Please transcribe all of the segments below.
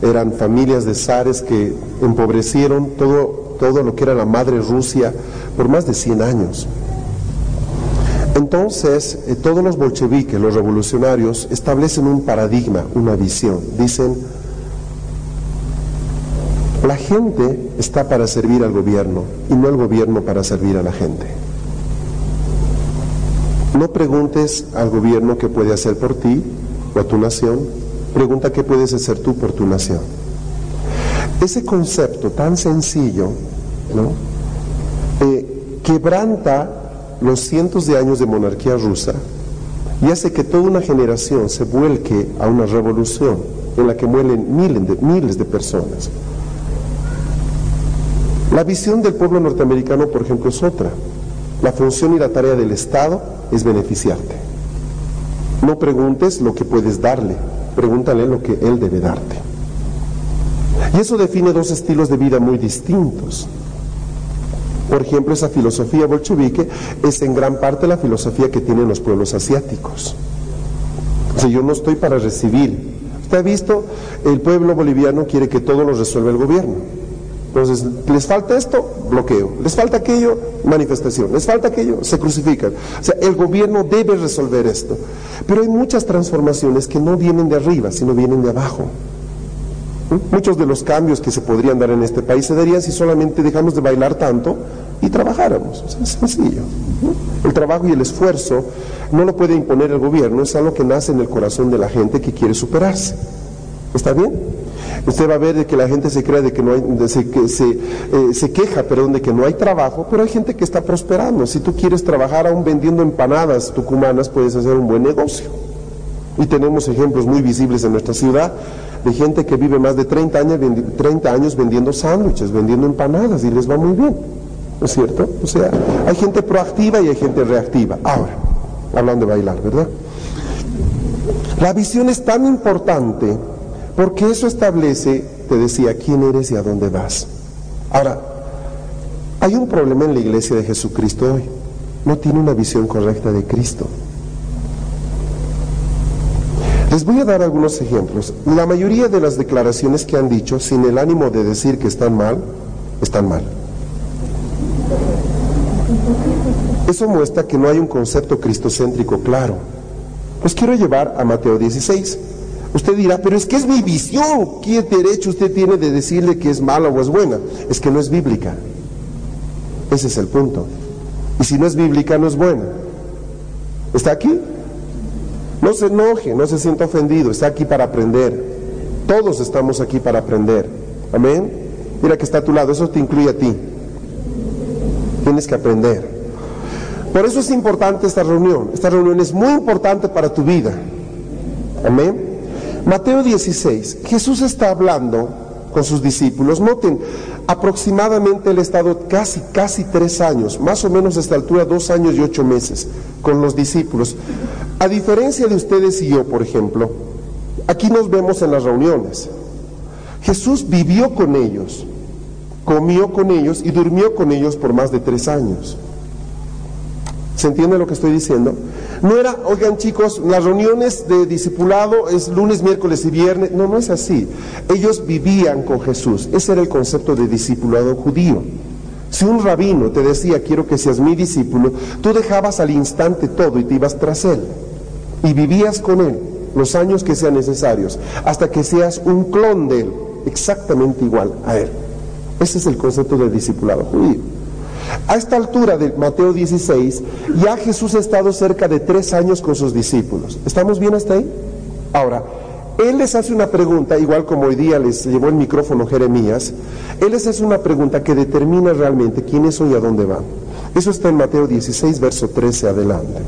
eran familias de zares que empobrecieron todo lo que era la madre Rusia por más de 100 años. Entonces, todos los bolcheviques, los revolucionarios, establecen un paradigma, una visión. Dicen, la gente está para servir al gobierno y no el gobierno para servir a la gente. No preguntes al gobierno qué puede hacer por ti o a tu nación, pregunta qué puedes hacer tú por tu nación. Ese concepto tan sencillo, ¿no? Quebranta los cientos de años de monarquía rusa y hace que toda una generación se vuelque a una revolución en la que mueren miles de personas. La visión del pueblo norteamericano, por ejemplo, es otra. La función y la tarea del Estado es beneficiarte. No preguntes lo que puedes darle, pregúntale lo que él debe darte. Y eso define dos estilos de vida muy distintos. Por ejemplo, esa filosofía bolchevique es en gran parte la filosofía que tienen los pueblos asiáticos. O sea, yo no estoy para recibir. Usted ha visto, el pueblo boliviano quiere que todo lo resuelva el gobierno. Entonces, les falta esto, bloqueo. Les falta aquello, manifestación. Les falta aquello, se crucifican. O sea, el gobierno debe resolver esto. Pero hay muchas transformaciones que no vienen de arriba, sino vienen de abajo. Muchos de los cambios que se podrían dar en este país se darían si solamente dejamos de bailar tanto y trabajáramos. O sea, es sencillo. El trabajo y el esfuerzo no lo puede imponer el gobierno, es algo que nace en el corazón de la gente que quiere superarse. ¿Está bien? Usted va a ver de que la gente se crea de que no hay, se queja, perdón, de que no hay trabajo, pero hay gente que está prosperando. Si tú quieres trabajar aún vendiendo empanadas tucumanas, puedes hacer un buen negocio. Y tenemos ejemplos muy visibles en nuestra ciudad de gente que vive más de 30 años vendiendo sándwiches, vendiendo empanadas, y les va muy bien, ¿no es cierto? O sea, hay gente proactiva y hay gente reactiva. Ahora, hablando de bailar, ¿verdad? La visión es tan importante porque eso establece, te decía, quién eres y a dónde vas. Ahora, hay un problema en la iglesia de Jesucristo hoy. No tiene una visión correcta de Cristo. Les voy a dar algunos ejemplos. La mayoría de las declaraciones que han dicho, sin el ánimo de decir que están mal, están mal. Eso muestra que no hay un concepto cristocéntrico claro. Los quiero llevar a Mateo 16. Usted dirá, pero es que es mi visión. ¿Qué derecho usted tiene de decirle que es mala o es buena? Es que no es bíblica. Ese es el punto. Y si no es bíblica, no es buena. ¿Está aquí? No se enoje, no se sienta ofendido, está aquí para aprender. Todos estamos aquí para aprender. Amén. Mira que está a tu lado, eso te incluye a ti. Tienes que aprender. Por eso es importante esta reunión. Esta reunión es muy importante para tu vida. Amén. Mateo 16, Jesús está hablando con sus discípulos. Noten, aproximadamente él ha estado casi 3 años, más o menos a esta altura 2 años y 8 meses con los discípulos. A diferencia de ustedes y yo, por ejemplo, aquí nos vemos en las reuniones. Jesús vivió con ellos, comió con ellos y durmió con ellos por más de 3 años. ¿Se entiende lo que estoy diciendo? No era, oigan chicos, las reuniones de discipulado es lunes, miércoles y viernes. No, no es así. Ellos vivían con Jesús. Ese era el concepto de discipulado judío. Si un rabino te decía, quiero que seas mi discípulo, tú dejabas al instante todo y te ibas tras él. Y vivías con él los años que sean necesarios, hasta que seas un clon de él, exactamente igual a él. Ese es el concepto del discipulado judío. A esta altura de Mateo 16, ya Jesús ha estado cerca de 3 años con sus discípulos. ¿Estamos bien hasta ahí? Ahora, Él les hace una pregunta, igual como hoy día les llevó el micrófono Jeremías. Él les hace una pregunta que determina realmente quiénes son y a dónde van. Eso está en Mateo 16, verso 13 adelante.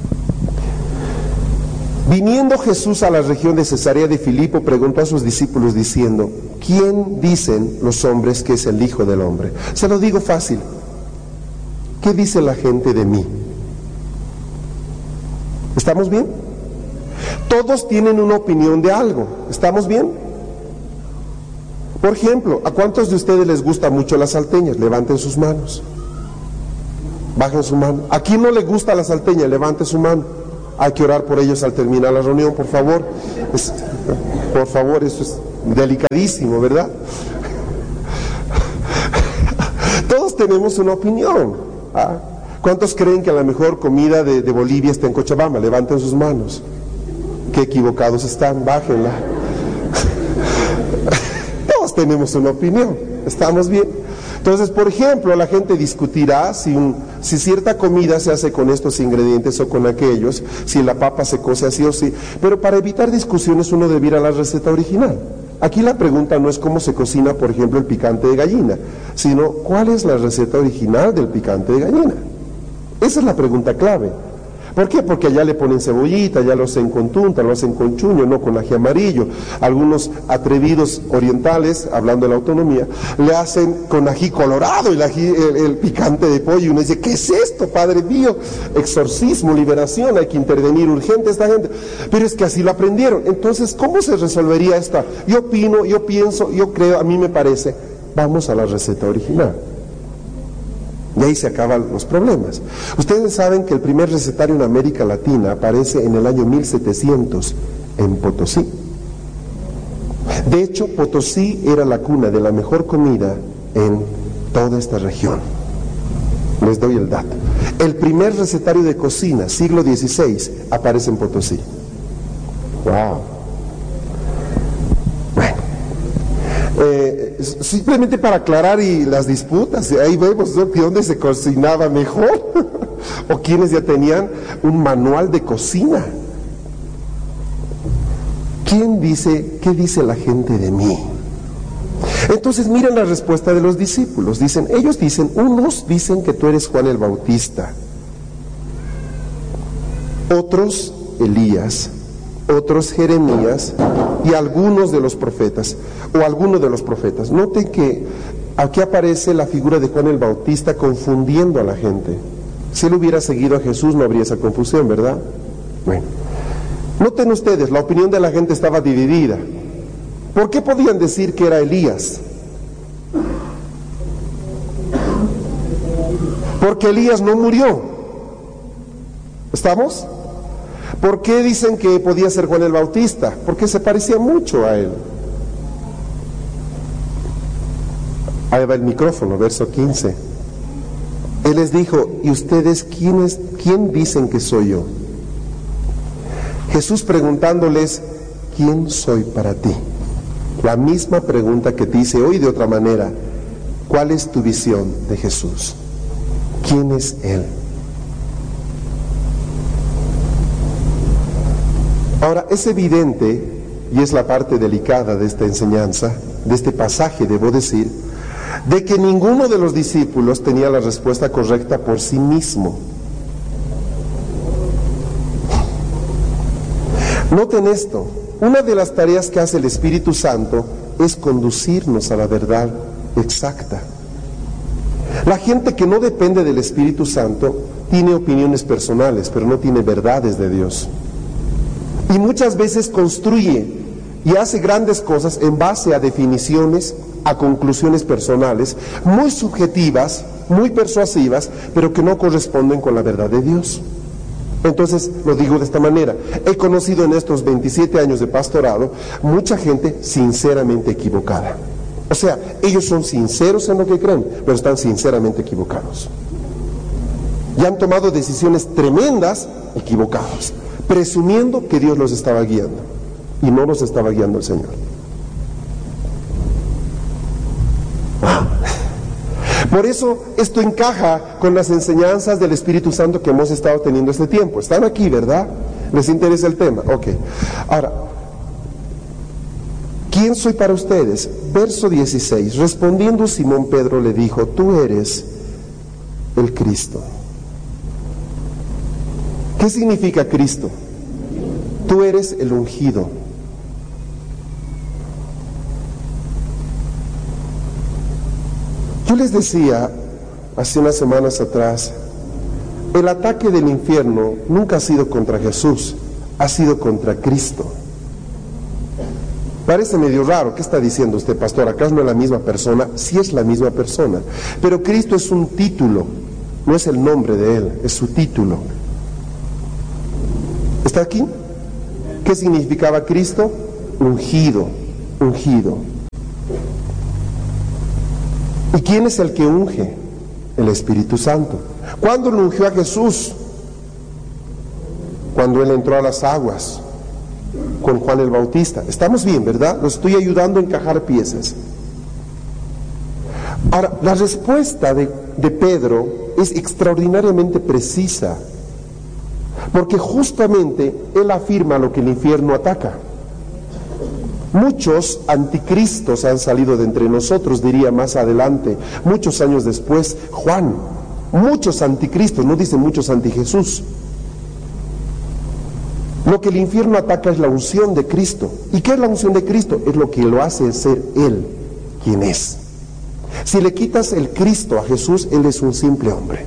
Viniendo Jesús a la región de Cesarea de Filipo, preguntó a sus discípulos diciendo, ¿quién dicen los hombres que es el Hijo del Hombre? Se lo digo fácil. ¿Qué dice la gente de mí? ¿Estamos bien? Todos tienen una opinión de algo. ¿Estamos bien? Por ejemplo, ¿a cuántos de ustedes les gusta mucho las salteñas? Levanten sus manos. Bajen su mano. ¿A quién no le gusta la salteña? Levante su mano. Hay que orar por ellos al terminar la reunión, por favor. Por favor, eso es delicadísimo, ¿verdad? Todos tenemos una opinión. ¿Cuántos creen que la mejor comida de Bolivia está en Cochabamba? Levanten sus manos. Qué equivocados están, bájenla. Todos tenemos una opinión, ¿estamos bien? Entonces, por ejemplo, la gente discutirá si cierta comida se hace con estos ingredientes o con aquellos, si la papa se cose así o sí, pero para evitar discusiones uno debe ir a la receta original. Aquí la pregunta no es cómo se cocina, por ejemplo, el picante de gallina, sino cuál es la receta original del picante de gallina. Esa es la pregunta clave. ¿Por qué? Porque allá le ponen cebollita, allá lo hacen con tunta, lo hacen con chuño, no con ají amarillo. Algunos atrevidos orientales, hablando de la autonomía, le hacen con ají colorado el picante de pollo. Y uno dice, ¿qué es esto, Padre mío? Exorcismo, liberación, hay que intervenir urgente esta gente. Pero es que así lo aprendieron. Entonces, ¿cómo se resolvería esta? Yo opino, yo pienso, yo creo, a mí me parece. Vamos a la receta original. Y ahí se acaban los problemas. Ustedes saben que el primer recetario en América Latina aparece en el año 1700 en Potosí. De hecho, Potosí era la cuna de la mejor comida en toda esta región. Les doy el dato. El primer recetario de cocina, siglo XVI, aparece en Potosí. ¡Wow! Simplemente para aclarar y las disputas, ahí vemos, ¿no?, que dónde se cocinaba mejor o quienes ya tenían un manual de cocina. ¿Qué dice la gente de mí? Entonces miren la respuesta de los discípulos. Unos dicen que tú eres Juan el Bautista, otros Elías, otros Jeremías y algunos de los profetas, o algunos de los profetas. Noten que aquí aparece la figura de Juan el Bautista confundiendo a la gente. Si él hubiera seguido a Jesús no habría esa confusión, ¿verdad? Bueno, noten ustedes, la opinión de la gente estaba dividida. ¿Por qué podían decir que era Elías? Porque Elías no murió. ¿Estamos? ¿Por qué dicen que podía ser Juan el Bautista? Porque se parecía mucho a él. Ahí va el micrófono, verso 15. Él les dijo, ¿y ustedes quién dicen que soy yo? Jesús preguntándoles, ¿quién soy para ti? La misma pregunta que te hice hoy de otra manera. ¿Cuál es tu visión de Jesús? ¿Quién es Él? Ahora, es evidente, y es la parte delicada de esta enseñanza, de este pasaje, debo decir, de que ninguno de los discípulos tenía la respuesta correcta por sí mismo. Noten esto, una de las tareas que hace el Espíritu Santo es conducirnos a la verdad exacta. La gente que no depende del Espíritu Santo tiene opiniones personales, pero no tiene verdades de Dios. Y muchas veces construye y hace grandes cosas en base a definiciones, a conclusiones personales, muy subjetivas, muy persuasivas, pero que no corresponden con la verdad de Dios. Entonces, lo digo de esta manera, he conocido en estos 27 años de pastorado mucha gente sinceramente equivocada. O sea, ellos son sinceros en lo que creen, pero están sinceramente equivocados. Y han tomado decisiones tremendas, equivocadas, presumiendo que Dios los estaba guiando, y no los estaba guiando el Señor. Por eso esto encaja con las enseñanzas del Espíritu Santo que hemos estado teniendo este tiempo. Están aquí, ¿verdad? ¿Les interesa el tema? Ok. Ahora, ¿quién soy para ustedes? Verso 16. Respondiendo Simón Pedro le dijo, tú eres el Cristo. ¿Qué significa Cristo? Tú eres el ungido. Yo les decía hace unas semanas atrás, el ataque del infierno nunca ha sido contra Jesús, ha sido contra Cristo. Parece medio raro, ¿qué está diciendo usted, pastor? ¿Acaso no es la misma persona? Sí es la misma persona, pero Cristo es un título, no es el nombre de Él, es su título. ¿Está aquí? ¿Qué significaba Cristo? Ungido. ungido. ¿Y quién es el que unge? El Espíritu Santo. ¿Cuándo lo ungió a Jesús? Cuando Él entró a las aguas con Juan el Bautista. Estamos bien, ¿verdad? Lo estoy ayudando a encajar piezas. Ahora, la respuesta de Pedro es extraordinariamente precisa, porque justamente él afirma lo que el infierno ataca. Muchos anticristos han salido de entre nosotros, diría más adelante, muchos años después, Juan. Muchos anticristos, no dice muchos antijesús. Lo que el infierno ataca es la unción de Cristo. ¿Y qué es la unción de Cristo? Es lo que lo hace ser Él quien es. Si le quitas el Cristo a Jesús, Él es un simple hombre.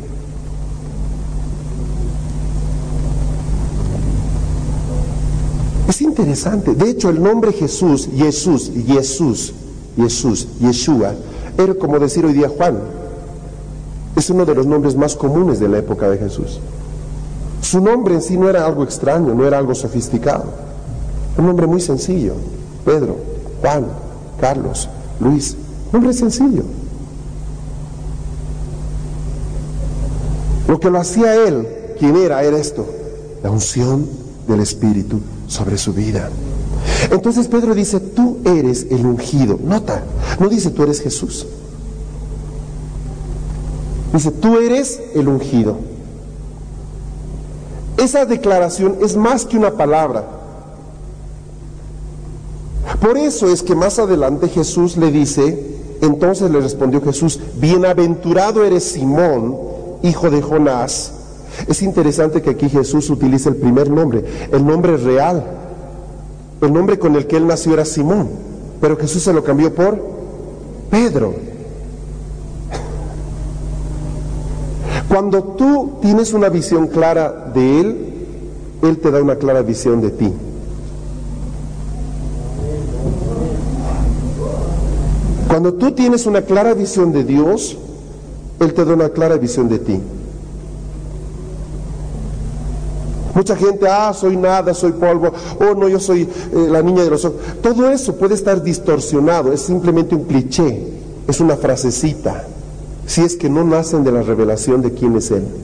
Es interesante. De hecho, el nombre Jesús, Yeshua, era como decir hoy día Juan. Es uno de los nombres más comunes de la época de Jesús. Su nombre en sí no era algo extraño, no era algo sofisticado. Un nombre muy sencillo. Pedro, Juan, Carlos, Luis. Nombre sencillo. Lo que lo hacía él, ¿quién era? Era esto, la unción del Espíritu sobre su vida. Entonces Pedro dice, tú eres el ungido. Nota, no dice tú eres Jesús. Dice, tú eres el ungido. Esa declaración es más que una palabra. Por eso es que más adelante Jesús le dice, entonces le respondió Jesús, bienaventurado eres Simón, hijo de Jonás. Es interesante que aquí Jesús utiliza el primer nombre, el nombre real. El nombre con el que él nació era Simón, pero Jesús se lo cambió por Pedro. Cuando tú tienes una visión clara de Él, Él te da una clara visión de ti. Cuando tú tienes una clara visión de Dios, Él te da una clara visión de ti. Mucha gente, soy nada, soy polvo, no, yo soy la niña de los ojos. Todo eso puede estar distorsionado, es simplemente un cliché, es una frasecita, si es que no nacen de la revelación de quién es Él.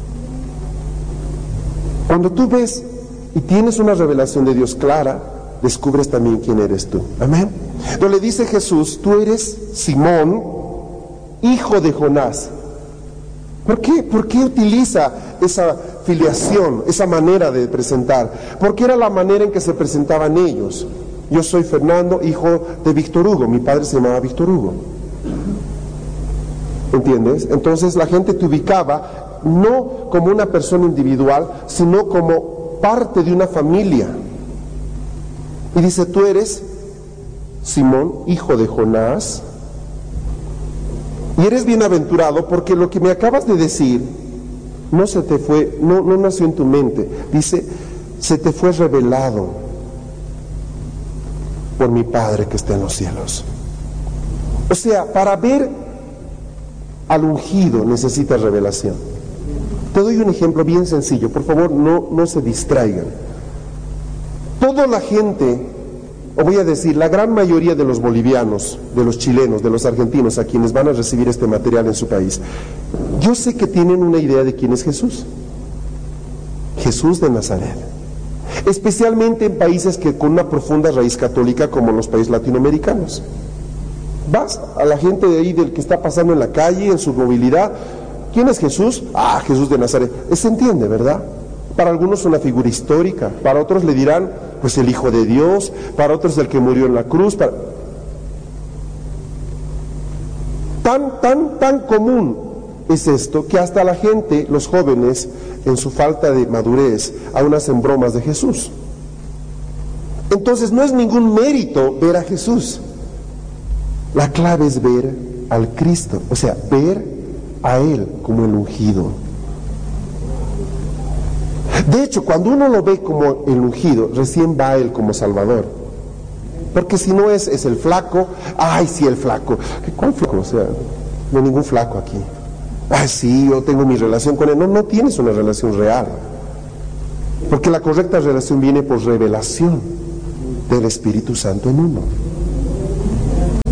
Cuando tú ves y tienes una revelación de Dios clara, descubres también quién eres tú. Amén. Entonces le dice Jesús, tú eres Simón, hijo de Jonás. ¿Por qué? ¿Por qué utiliza esa filiación, esa manera de presentar? Porque era la manera en que se presentaban ellos. Yo soy Fernando, hijo de Víctor Hugo. Mi padre se llamaba Víctor Hugo. ¿Entiendes? Entonces la gente te ubicaba no como una persona individual, sino como parte de una familia. Y dice, tú eres Simón, hijo de Jonás, y eres bienaventurado porque lo que me acabas de decir no se te fue, no nació en tu mente. Dice, se te fue revelado por mi Padre que está en los cielos. O sea, para ver al ungido necesitas revelación. Te doy un ejemplo bien sencillo, por favor no se distraigan. Toda la gente, o voy a decir, la gran mayoría de los bolivianos, de los chilenos, de los argentinos, a quienes van a recibir este material en su país, yo sé que tienen una idea de quién es Jesús. Jesús de Nazaret. Especialmente en países que con una profunda raíz católica como los países latinoamericanos. Vas a la gente de ahí del que está pasando en la calle, en su movilidad, ¿quién es Jesús? Jesús de Nazaret. Se entiende, ¿verdad? Para algunos una figura histórica, para otros le dirán, pues el Hijo de Dios, para otros el que murió en la cruz. Tan común es esto que hasta la gente, los jóvenes, en su falta de madurez, aún hacen bromas de Jesús. Entonces no es ningún mérito ver a Jesús. La clave es ver al Cristo, o sea, ver a Él como el ungido. De hecho, cuando uno lo ve como el ungido, recién va a Él como Salvador. Porque si no es el flaco, sí, el flaco. ¿Cuál flaco? O sea, no hay ningún flaco aquí. Sí, yo tengo mi relación con Él. No tienes una relación real. Porque la correcta relación viene por revelación del Espíritu Santo en uno.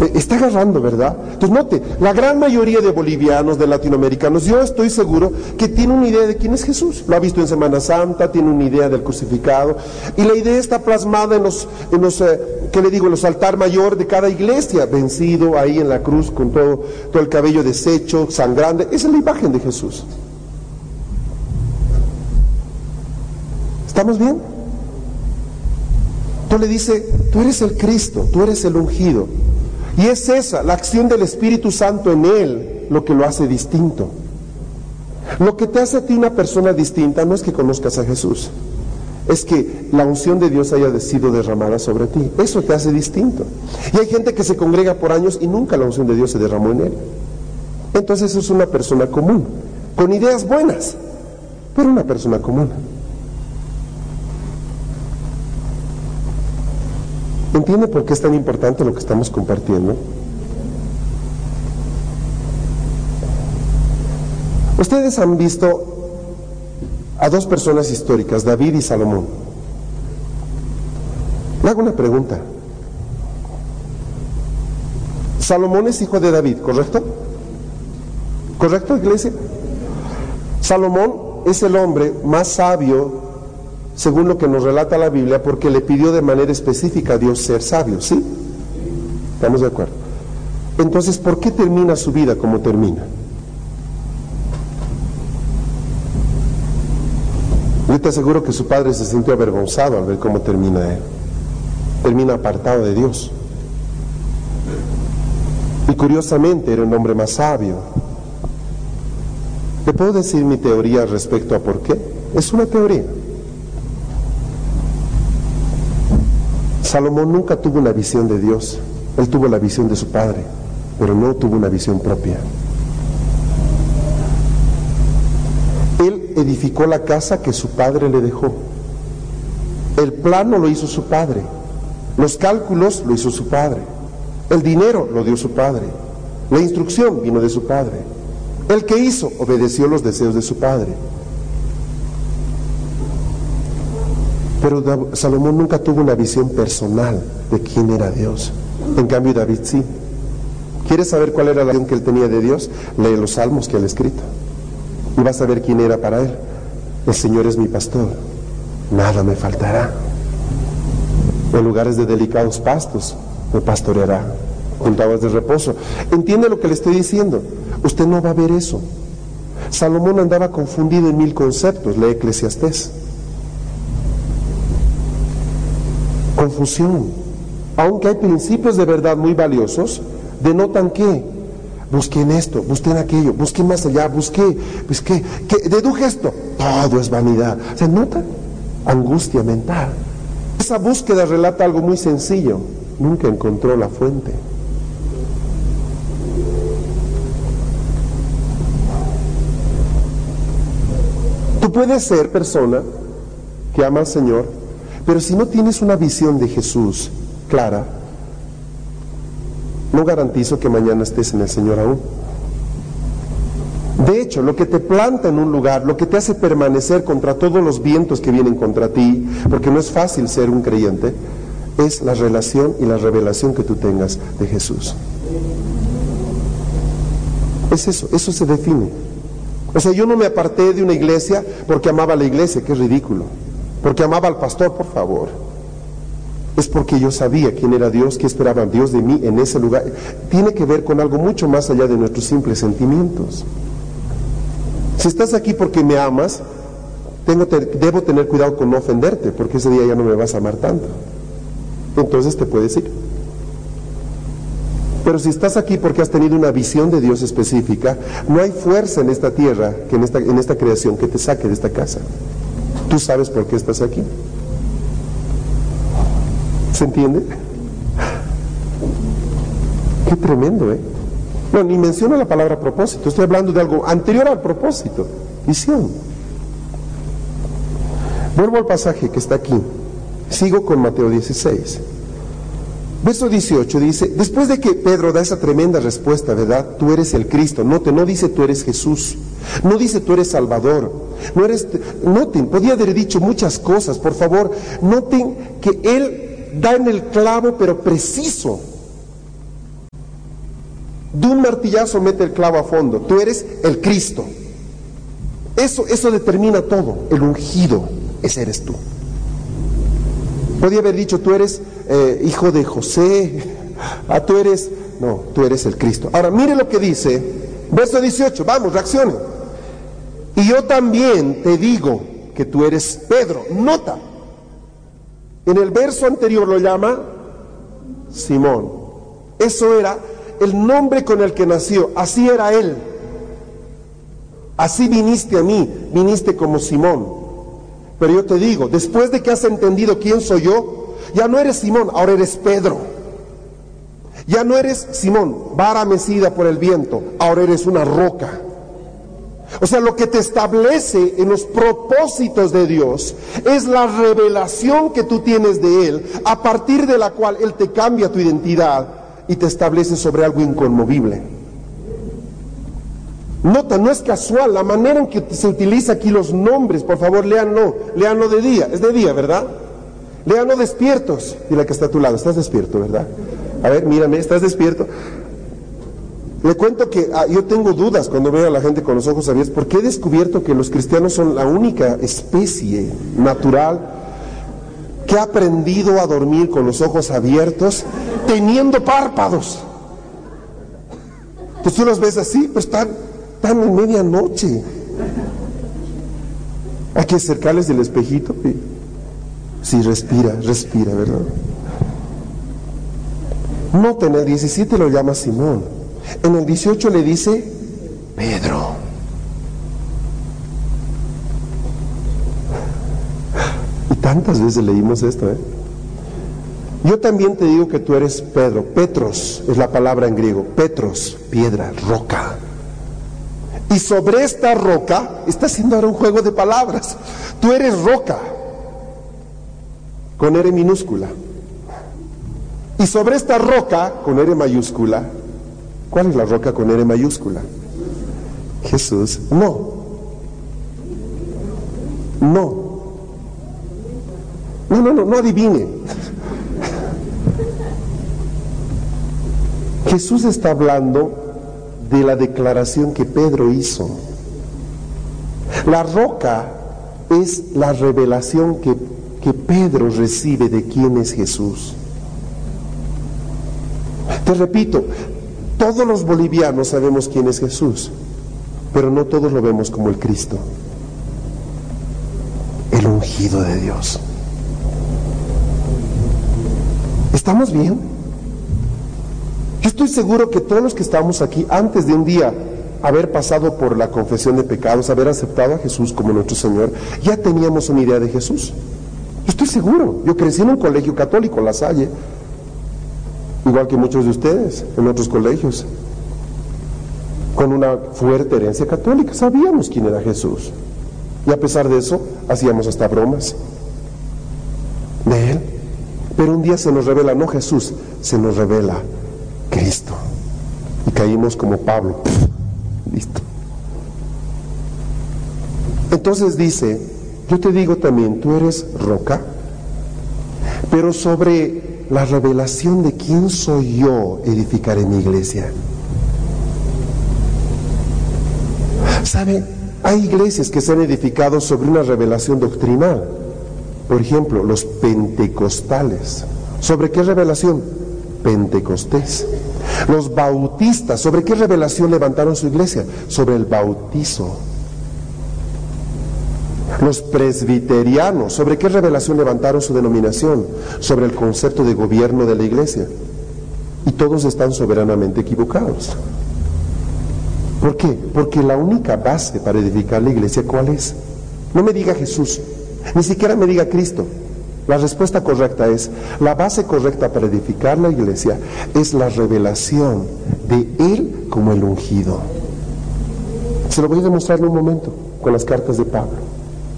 Está agarrando, ¿verdad? Entonces note, la gran mayoría de bolivianos, de latinoamericanos, yo estoy seguro que tiene una idea de quién es Jesús. Lo ha visto en Semana Santa, tiene una idea del crucificado, y la idea está plasmada en los ¿qué le digo? En los altar mayor de cada iglesia, vencido ahí en la cruz con todo el cabello deshecho, sangrante. Esa es la imagen de Jesús. ¿Estamos bien? Entonces le dice, tú eres el Cristo, tú eres el ungido. Y es esa, la acción del Espíritu Santo en él, lo que lo hace distinto. Lo que te hace a ti una persona distinta no es que conozcas a Jesús, es que la unción de Dios haya sido derramada sobre ti. Eso te hace distinto. Y hay gente que se congrega por años y nunca la unción de Dios se derramó en él. Entonces es una persona común, con ideas buenas, pero una persona común. ¿Entiende por qué es tan importante lo que estamos compartiendo? Ustedes han visto a dos personas históricas, David y Salomón. Le hago una pregunta. Salomón es hijo de David, ¿correcto? ¿Correcto, iglesia? Salomón es el hombre más sabio, según lo que nos relata la Biblia, porque le pidió de manera específica a Dios ser sabio, ¿sí? ¿Estamos de acuerdo? Entonces, ¿por qué termina su vida como termina? Yo te aseguro que su padre se sintió avergonzado al ver cómo termina él. Termina apartado de Dios. Y curiosamente era un hombre más sabio. ¿Te puedo decir mi teoría respecto a por qué? Es una teoría. Salomón nunca tuvo una visión de Dios. Él tuvo la visión de su padre, pero no tuvo una visión propia. Él edificó la casa que su padre le dejó. El plano lo hizo su padre. Los cálculos lo hizo su padre. El dinero lo dio su padre. La instrucción vino de su padre. El que hizo obedeció los deseos de su padre. Pero Salomón nunca tuvo una visión personal de quién era Dios. En cambio David sí. ¿Quieres saber cuál era la visión que él tenía de Dios? Lee los salmos que él ha escrito y vas a ver quién era para él. El Señor es mi pastor, nada me faltará. En lugares de delicados pastos me pastoreará, junto a aguas de reposo. ¿Entiende lo que le estoy diciendo? Usted no va a ver eso. Salomón andaba confundido en 1000 conceptos, lee Eclesiastés. Confusión. Aunque hay principios de verdad muy valiosos, denotan que busquen esto, busquen aquello, busquen más allá, busqué, deduje esto. Todo es vanidad. ¿Se nota? Angustia mental. Esa búsqueda relata algo muy sencillo. Nunca encontró la fuente. Tú puedes ser persona que ama al Señor, pero si no tienes una visión de Jesús clara, no garantizo que mañana estés en el Señor aún. De hecho, lo que te planta en un lugar, lo que te hace permanecer contra todos los vientos que vienen contra ti, porque no es fácil ser un creyente, es la relación y la revelación que tú tengas de Jesús. Es eso se define. O sea, yo no me aparté de una iglesia porque amaba a la iglesia, que es ridículo. Porque amaba al pastor, por favor. Es porque yo sabía quién era Dios, qué esperaba Dios de mí en ese lugar. Tiene que ver con algo mucho más allá de nuestros simples sentimientos. Si estás aquí porque me amas, debo tener cuidado con no ofenderte, porque ese día ya no me vas a amar tanto. Entonces te puedes ir. Pero si estás aquí porque has tenido una visión de Dios específica, no hay fuerza en esta tierra, que en esta creación, que te saque de esta casa. Tú sabes por qué estás aquí. ¿Se entiende? Qué tremendo, ¿eh? No, ni menciono la palabra propósito, estoy hablando de algo anterior al propósito, visión. Vuelvo al pasaje que está aquí, sigo con Mateo 16. Verso 18 dice, después de que Pedro da esa tremenda respuesta, ¿verdad? Tú eres el Cristo. Noten, no dice tú eres Jesús, no dice tú eres Salvador, noten, podía haber dicho muchas cosas, por favor, noten que él da en el clavo, pero preciso. De un martillazo mete el clavo a fondo. Tú eres el Cristo. Eso determina todo. El ungido, ese eres tú. Podía haber dicho, tú eres hijo de José. Tú eres... No, tú eres el Cristo. Ahora, mire lo que dice, verso 18, vamos, reaccione. Y yo también te digo que tú eres Pedro. Nota, en el verso anterior lo llama Simón. Eso era el nombre con el que nació, así era él. Así viniste a mí, viniste como Simón. Pero yo te digo, después de que has entendido quién soy yo, ya no eres Simón, ahora eres Pedro. Ya no eres Simón, vara mecida por el viento, ahora eres una roca. O sea, lo que te establece en los propósitos de Dios es la revelación que tú tienes de Él, a partir de la cual Él te cambia tu identidad y te establece sobre algo inconmovible. Nota, no es casual la manera en que se utiliza aquí los nombres. Por favor, léanlo de día. Es de día, ¿verdad? Léanlo despiertos. Dile que está a tu lado, estás despierto, ¿verdad? A ver, mírame, ¿estás despierto? Le cuento que yo tengo dudas cuando veo a la gente con los ojos abiertos, porque he descubierto que los cristianos son la única especie natural que ha aprendido a dormir con los ojos abiertos, teniendo párpados. Pues tú los ves así, pues están en medianoche. Hay que acercarles el espejito. Sí, respira, ¿verdad? Nota, en el 17 lo llama Simón, en el 18 le dice Pedro. Y tantas veces leímos esto, Yo también te digo que tú eres Pedro. Petros es la palabra en griego. Petros, piedra, roca. Y sobre esta roca, está haciendo ahora un juego de palabras. Tú eres roca, con R minúscula. Y sobre esta roca, con R mayúscula, ¿cuál es la roca con R mayúscula? Jesús. No, adivine. Jesús está hablando de la declaración que Pedro hizo. La roca es la revelación que Pedro recibe de quién es Jesús. Te repito, todos los bolivianos sabemos quién es Jesús, pero no todos lo vemos como el Cristo, el ungido de Dios. ¿Estamos bien? Yo estoy seguro que todos los que estamos aquí, antes de un día haber pasado por la confesión de pecados, haber aceptado a Jesús como nuestro Señor, ya teníamos una idea de Jesús. Yo estoy seguro. Yo crecí en un colegio católico, La Salle, igual que muchos de ustedes en otros colegios, con una fuerte herencia católica. Sabíamos quién era Jesús, y a pesar de eso hacíamos hasta bromas de Él. Pero un día se nos revela no Jesús, se nos revela Cristo, y caímos como Pablo. Listo. Entonces dice, yo te digo también, tú eres roca, pero sobre la revelación de quién soy yo edificaré mi iglesia. ¿Sabe? Hay iglesias que se han edificado sobre una revelación doctrinal. Por ejemplo, los pentecostales. ¿Sobre qué revelación? Pentecostés. Los bautistas, ¿sobre qué revelación levantaron su iglesia? Sobre el bautizo. Los presbiterianos, ¿sobre qué revelación levantaron su denominación? Sobre el concepto de gobierno de la iglesia. Y todos están soberanamente equivocados. ¿Por qué? Porque la única base para edificar la iglesia, ¿cuál es? No me diga Jesús, ni siquiera me diga Cristo. La respuesta correcta es, la base correcta para edificar la iglesia es la revelación de Él como el ungido. Se lo voy a demostrar en un momento con las cartas de Pablo.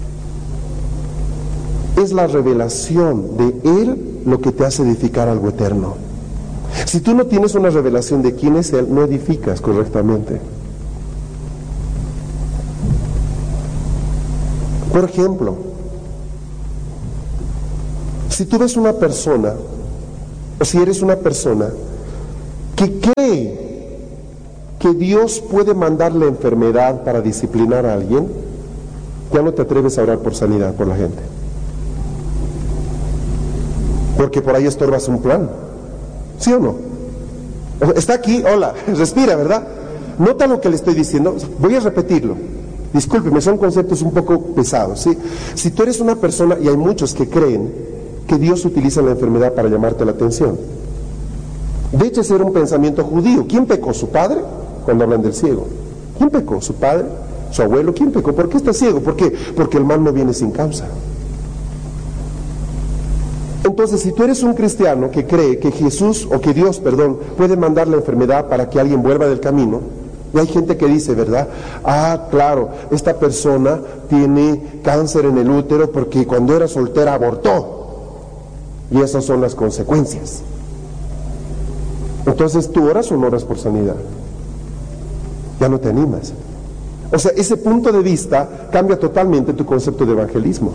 Es la revelación de Él lo que te hace edificar algo eterno. Si tú no tienes una revelación de quién es Él, no edificas correctamente. Por ejemplo, si tú ves una persona, o si eres una persona que cree que Dios puede mandar la enfermedad para disciplinar a alguien, ya no te atreves a orar por sanidad por la gente. Porque por ahí estorbas un plan. ¿Sí o no? Está aquí, hola, respira, ¿verdad? Nota lo que le estoy diciendo. Voy a repetirlo. Discúlpeme, son conceptos un poco pesados, ¿sí? Si tú eres una persona, y hay muchos que creen que Dios utiliza la enfermedad para llamarte la atención. De hecho, ese era un pensamiento judío. ¿Quién pecó? ¿Su padre? Cuando hablan del ciego. ¿Quién pecó? ¿Su padre? ¿Su abuelo? ¿Quién pecó? ¿Por qué está ciego? ¿Por qué? Porque el mal no viene sin causa. Entonces, si tú eres un cristiano que cree que Jesús, o que Dios, perdón, puede mandar la enfermedad para que alguien vuelva del camino, y hay gente que dice, ¿verdad? Ah, claro, esta persona tiene cáncer en el útero porque cuando era soltera abortó. Y esas son las consecuencias. Entonces, ¿tú oras o no oras por sanidad? Ya no te animas. O sea, ese punto de vista cambia totalmente tu concepto de evangelismo.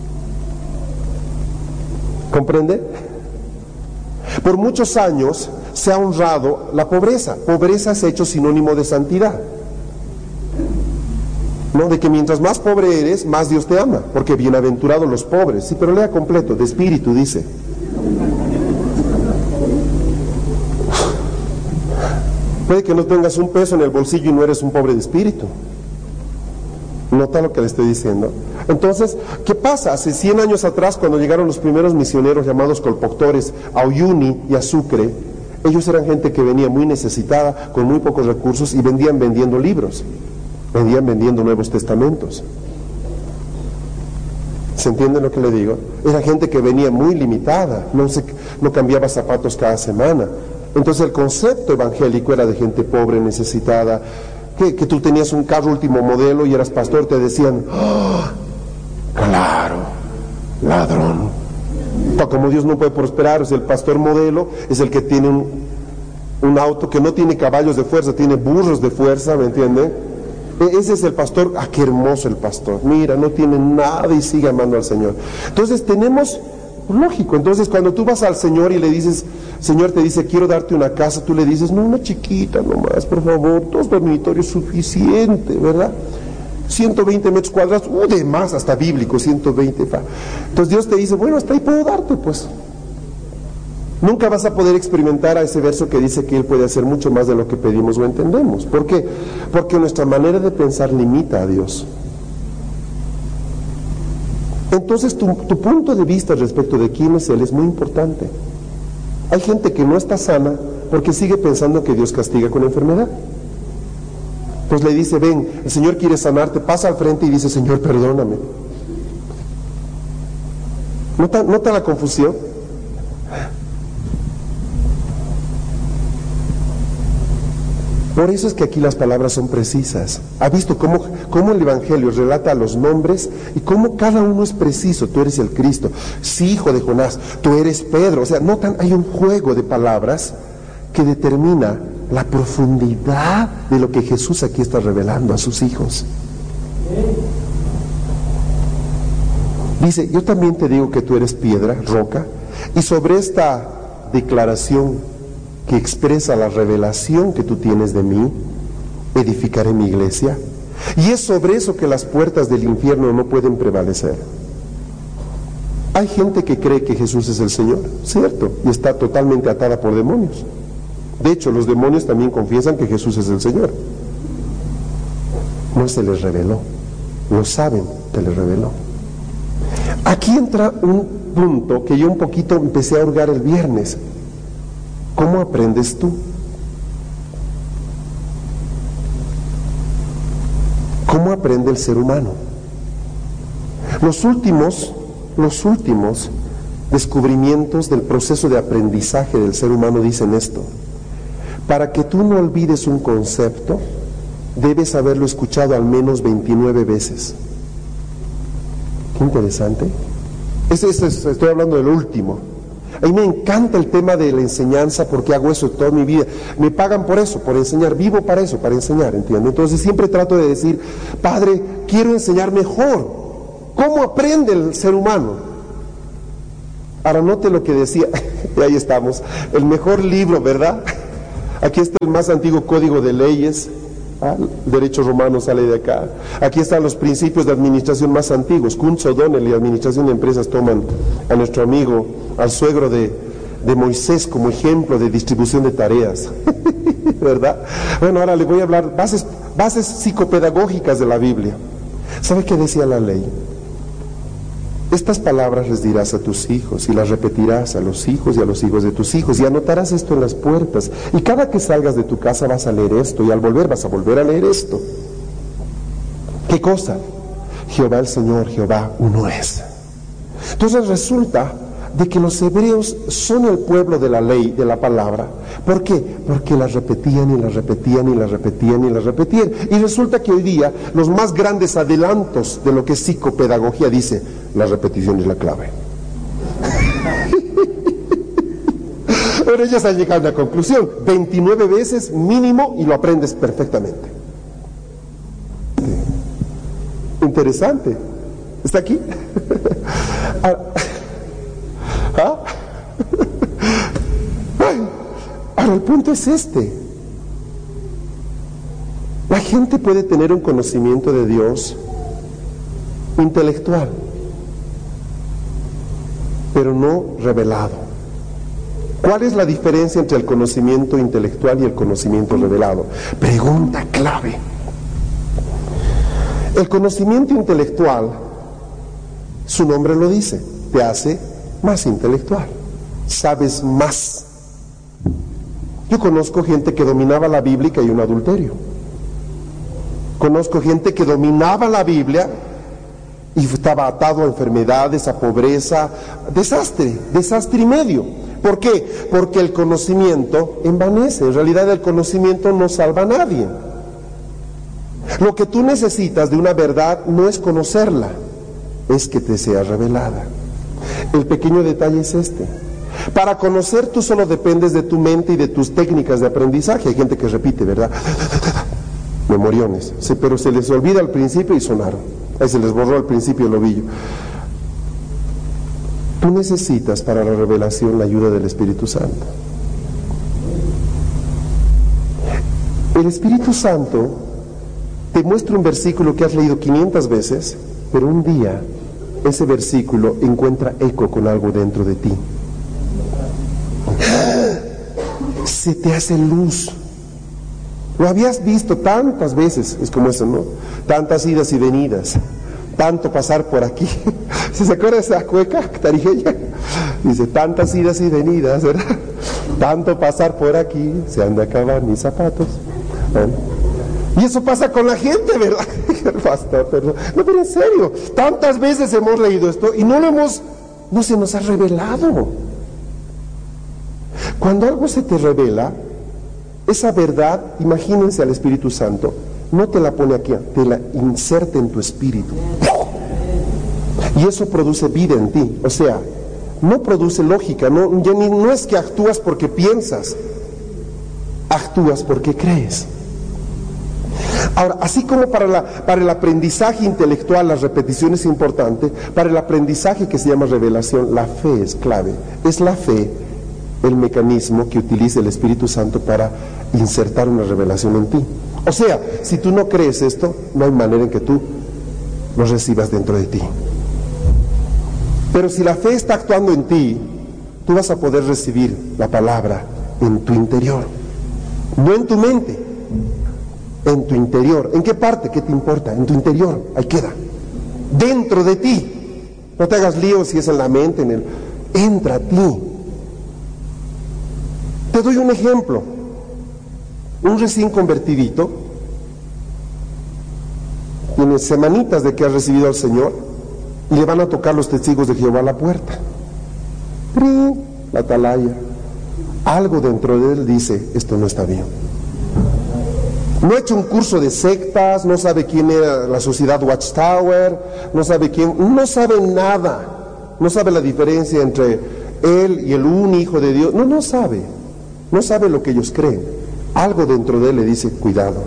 ¿Comprende? Por muchos años se ha honrado la pobreza. Pobreza se ha hecho sinónimo de santidad. ¿No? De que mientras más pobre eres, más Dios te ama. Porque bienaventurados los pobres. Sí, pero lea completo, de espíritu dice. Puede que no tengas un peso en el bolsillo y no eres un pobre de espíritu. ¿Nota lo que le estoy diciendo? Entonces, ¿qué pasa? Hace 100 años atrás, cuando llegaron los primeros misioneros llamados colpoctores a Uyuni y a Sucre, ellos eran gente que venía muy necesitada, con muy pocos recursos, y vendiendo libros, vendiendo Nuevos Testamentos. ¿Se entiende lo que le digo? Era gente que venía muy limitada, no cambiaba zapatos cada semana. Entonces el concepto evangélico era de gente pobre, necesitada, que tú tenías un carro último modelo y eras pastor, te decían, ¡oh, claro, ladrón! Como Dios no puede prosperar, el pastor modelo es el que tiene un auto que no tiene caballos de fuerza, tiene burros de fuerza, ¿me entiende? Ese es el pastor. ¡Ah, qué hermoso el pastor! Mira, no tiene nada y sigue amando al Señor. Entonces tenemos, lógico, entonces cuando tú vas al Señor y le dices, Señor te dice, quiero darte una casa, tú le dices, no, una chiquita nomás, por favor, 2 dormitorios suficiente, ¿verdad? 120 metros cuadrados, de más, hasta bíblico, 120. Entonces Dios te dice, bueno, hasta ahí puedo darte, pues. Nunca vas a poder experimentar a ese verso que dice que Él puede hacer mucho más de lo que pedimos o entendemos. ¿Por qué? Porque nuestra manera de pensar limita a Dios. Entonces tu punto de vista respecto de quién es Él es muy importante. Hay gente que no está sana porque sigue pensando que Dios castiga con enfermedad. Pues le dice, ven, el Señor quiere sanarte, pasa al frente y dice, Señor, perdóname. ¿Nota la confusión? Por eso es que aquí las palabras son precisas. ¿Ha visto cómo el Evangelio relata los nombres y cómo cada uno es preciso? Tú eres el Cristo, sí, hijo de Jonás, tú eres Pedro. O sea, notan, hay un juego de palabras que determina la profundidad de lo que Jesús aquí está revelando a sus hijos. Dice, yo también te digo que tú eres piedra, roca, y sobre esta declaración que expresa la revelación que tú tienes de mí, edificaré mi iglesia, y es sobre eso que las puertas del infierno no pueden prevalecer. Hay gente que cree que Jesús es el Señor, cierto, y está totalmente atada por demonios. De hecho, los demonios también confiesan que Jesús es el Señor. No se les reveló, lo saben, se les reveló. Aquí entra un punto que yo un poquito empecé a hurgar el viernes. ¿Cómo aprendes tú? ¿Cómo aprende el ser humano? Los últimos descubrimientos del proceso de aprendizaje del ser humano dicen esto: para que tú no olvides un concepto, debes haberlo escuchado al menos 29 veces. Qué interesante. Estoy hablando del último. A mí me encanta el tema de la enseñanza porque hago eso toda mi vida. Me pagan por eso, por enseñar. Vivo para eso, para enseñar, ¿entiendes? Entonces siempre trato de decir, Padre, quiero enseñar mejor. ¿Cómo aprende el ser humano? Ahora note lo que decía, y ahí estamos, el mejor libro, ¿verdad? Aquí está el más antiguo código de leyes. El derecho romano sale de acá. Aquí están los principios de administración más antiguos. Kuntz O'Donnell y Administración de Empresas toman a nuestro amigo, al suegro de Moisés, como ejemplo de distribución de tareas. ¿Verdad? Bueno, ahora le voy a hablar bases psicopedagógicas de la Biblia. ¿Sabe qué decía la ley? Estas palabras les dirás a tus hijos y las repetirás a los hijos y a los hijos de tus hijos, y anotarás esto en las puertas, y cada que salgas de tu casa vas a leer esto, y al volver vas a volver a leer esto. ¿Qué cosa? Jehová el Señor, Jehová uno es. Entonces resulta de que los hebreos son el pueblo de la ley, de la palabra. ¿Por qué? Porque las repetían y las repetían y las repetían y las repetían. Y resulta que hoy día los más grandes adelantos de lo que es psicopedagogía dice, la repetición es la clave. Pero ellos han llegado a la conclusión, 29 veces mínimo y lo aprendes perfectamente. Interesante. ¿Está aquí? ¿Ah? Ahora el punto es este. La gente puede tener un conocimiento de Dios intelectual, pero no revelado. ¿Cuál es la diferencia entre el conocimiento intelectual y el conocimiento revelado? Pregunta clave. El conocimiento intelectual, su nombre lo dice, te hace más intelectual, sabes más. Yo conozco gente que dominaba la Biblia y cayó en adulterio. Conozco gente que dominaba la Biblia y estaba atado a enfermedades, a pobreza, desastre y medio. ¿Por qué? Porque el conocimiento envanece. En realidad el conocimiento no salva a nadie. Lo que tú necesitas de una verdad no es conocerla, es que te sea revelada. El pequeño detalle es este. Para conocer tú solo dependes de tu mente y de tus técnicas de aprendizaje. Hay gente que repite, ¿verdad? Memoriones. Sí, pero se les olvida al principio y sonaron. Ahí se les borró al principio el ovillo. Tú necesitas para la revelación la ayuda del Espíritu Santo. El Espíritu Santo te muestra un versículo que has leído 500 veces, pero un día ese versículo encuentra eco con algo dentro de ti. Se te hace luz. Lo habías visto tantas veces, es como eso, ¿no? Tantas idas y venidas, tanto pasar por aquí. ¿Se acuerda de esa cueca tarijeña? Dice, tantas idas y venidas, ¿verdad? Tanto pasar por aquí, se han de acabar mis zapatos. Y eso pasa con la gente, ¿verdad? Pastor, perdón. No, pero en serio, tantas veces hemos leído esto y no se nos ha revelado. Cuando algo se te revela, esa verdad, imagínense al Espíritu Santo, no te la pone aquí, te la inserta en tu espíritu. Y eso produce vida en ti. O sea, no produce lógica, no es que actúas porque piensas, actúas porque crees. Ahora, así como para el aprendizaje intelectual la repetición es importante, para el aprendizaje que se llama revelación, la fe es clave. Es la fe el mecanismo que utiliza el Espíritu Santo para insertar una revelación en ti. O sea, si tú no crees esto, no hay manera en que tú lo recibas dentro de ti. Pero si la fe está actuando en ti, tú vas a poder recibir la palabra en tu interior, no en tu mente, en tu interior. ¿En qué parte? ¿Qué te importa? En tu interior, ahí queda, dentro de ti. No te hagas lío si es en la mente, entra a ti. Te doy un ejemplo. Un recién convertidito tiene semanitas de que ha recibido al Señor y le van a tocar los testigos de Jehová a la puerta. La atalaya. Algo dentro de él dice, esto no está bien. No ha hecho un curso de sectas, no sabe quién era la sociedad Watchtower, no sabe nada, no sabe la diferencia entre él y el un hijo de Dios, no sabe lo que ellos creen. Algo dentro de él le dice, cuidado.